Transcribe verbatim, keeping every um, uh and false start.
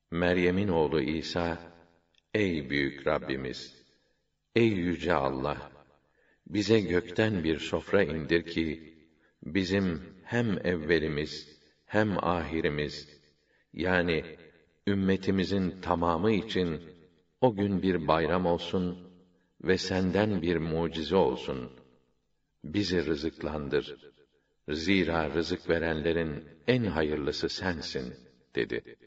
Meryem'in oğlu İsa, ey büyük Rabbimiz, ey yüce Allah, bize gökten bir sofra indir ki, bizim hem evvelimiz, hem ahirimiz, yani ümmetimizin tamamı için o gün bir bayram olsun ve senden bir mucize olsun. Bizi rızıklandır. Zira rızık verenlerin en hayırlısı sensin, dedi.